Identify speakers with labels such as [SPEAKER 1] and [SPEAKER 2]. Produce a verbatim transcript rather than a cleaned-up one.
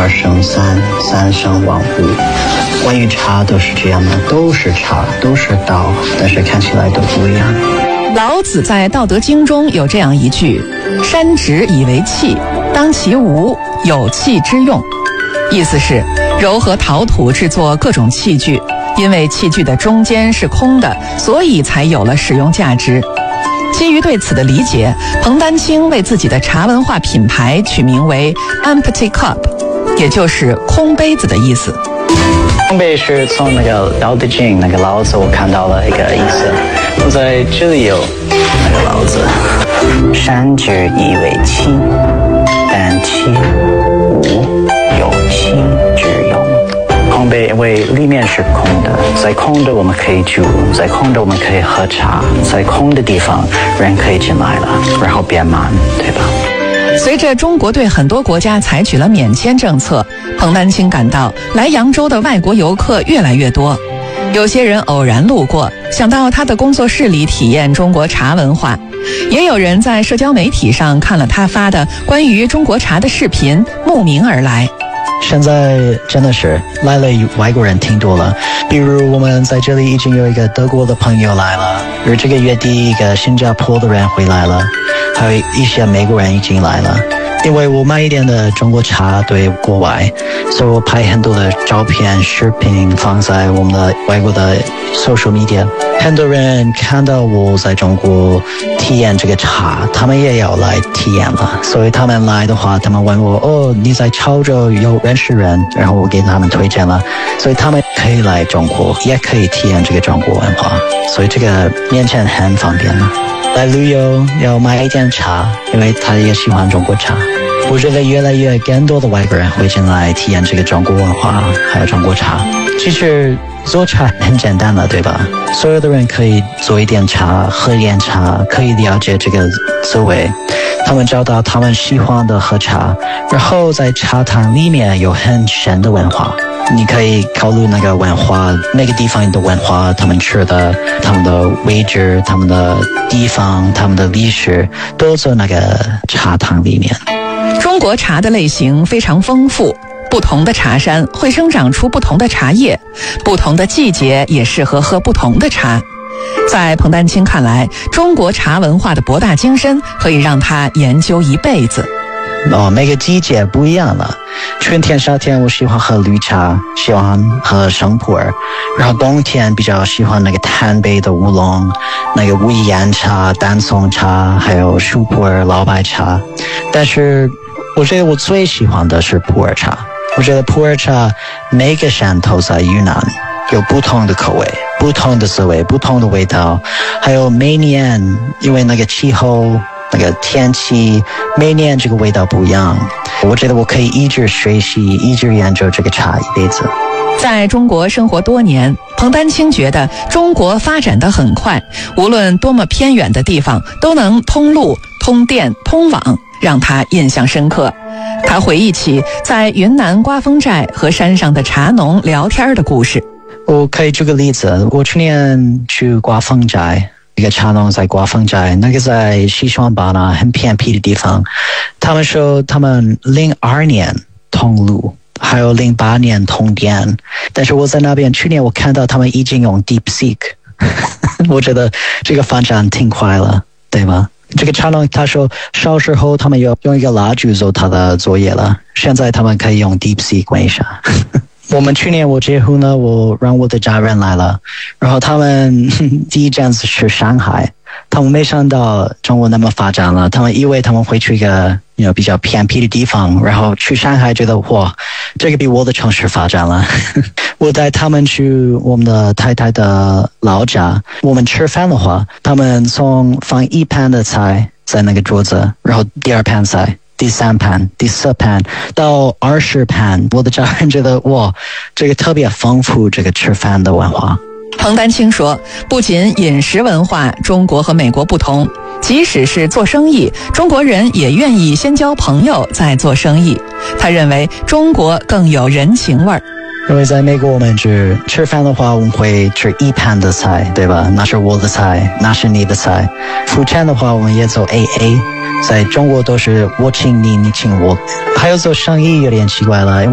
[SPEAKER 1] 二生三，三生万物。关于茶都是这样的，都是茶，都是道，但是看起来都不一样。
[SPEAKER 2] 老子在《道德经》中有这样一句：山直以为器，当其无，有器之用。意思是糅合陶土制作各种器具，因为器具的中间是空的，所以才有了使用价值。基于对此的理解，彭丹青为自己的茶文化品牌取名为 Empty Cup， 也就是空杯子的意思。
[SPEAKER 1] 空杯是从那个《道德经》那个老子我看到了一个意思，我在这里有那个老子，山直以为器，但其无，有器之用。空杯因为里面是空的，在空的我们可以住，在空的我们可以喝茶，在空的地方人可以进来了，然后变满，对吧？
[SPEAKER 2] 随着中国对很多国家采取了免签政策，彭丹青感到来扬州的外国游客越来越多。有些人偶然路过，想到他的工作室里体验中国茶文化；也有人在社交媒体上看了他发的关于中国茶的视频，慕名而来。
[SPEAKER 1] 现在真的是来了外国人挺多了，比如我们在这里已经有一个德国的朋友来了，而这个月底一个新加坡的人回来了，还有一些美国人已经来了。因为我卖一点的中国茶对国外，所以我拍很多的照片视频放在我们的外国的 social media， 很多人看到我在中国体验这个茶，他们也要来体验了，所以他们来的话，他们问我，哦，你在潮州有认识人，然后我给他们推荐了，所以他们可以来中国，也可以体验这个中国文化，所以这个面前很方便了。来旅游要买一点茶，因为他也喜欢中国茶。我觉得越来越更多的外国人会进来体验这个中国文化，还有中国茶。其实做茶很简单了，对吧？所有的人可以做一点茶，喝一点茶，可以了解这个滋味。他们找到他们喜欢的喝茶，然后在茶汤里面有很深的文化。你可以考虑那个文化，每个地方的文化，他们吃的，他们的位置，他们的地方，他们的历史，都在那个茶汤里面。
[SPEAKER 2] 中国茶的类型非常丰富，不同的茶山会生长出不同的茶叶，不同的季节也适合喝不同的茶。在彭丹青看来，中国茶文化的博大精深可以让他研究一辈子。
[SPEAKER 1] 哦，每个季节不一样了。春天、夏天我喜欢喝绿茶，喜欢喝生普洱，然后冬天比较喜欢那个炭杯的乌龙，那个武夷岩茶、丹松茶，还有树普洱、老白茶。但是我觉得我最喜欢的是普洱茶。我觉得普洱茶每个山头在云南有不同的口味，不同的滋味，不同的味道，还有每年因为那个气候那个天气，每年这个味道不一样。我觉得我可以一直学习，一直研究这个茶一辈子。
[SPEAKER 2] 在中国生活多年，彭丹青觉得中国发展得很快，无论多么偏远的地方都能通路、通电、通网，让他印象深刻。他回忆起在云南刮风寨和山上的茶农聊天的故事。
[SPEAKER 1] 我可以举个例子，我去年去刮风寨，一个茶农在刮风寨，那个在西双版纳很偏僻的地方。他们说他们零二年通路，还有零八年通电，但是我在那边去年我看到他们已经用 DeepSeek 我觉得这个发展挺快了，对吗？这个茶农他说小时候他们有用一个蜡烛做他的作业了，现在他们可以用 DeepSeek 为啥我们去年我结婚呢，我让我的家人来了，然后他们第一站是去上海，他们没想到中国那么发展了，他们以为他们会去一个you know, 比较偏僻的地方，然后去上海觉得哇，这个比我的城市发展了我带他们去我们的太太的老家，我们吃饭的话，他们从放一盘的菜在那个桌子，然后第二盘菜，第三盘，第四盘到二十盘，我的家人觉得哇，这个特别丰富这个吃饭的文化。
[SPEAKER 2] 彭丹青说，不仅饮食文化中国和美国不同，即使是做生意，中国人也愿意先交朋友再做生意。他认为中国更有人情味儿。
[SPEAKER 1] 因为在美国我们只吃饭的话，我们会吃一盘的菜，对吧？那是我的菜，那是你的菜。付钱的话我们也走 A A， 在中国都是我请你，你请我。还有做生意有点奇怪了，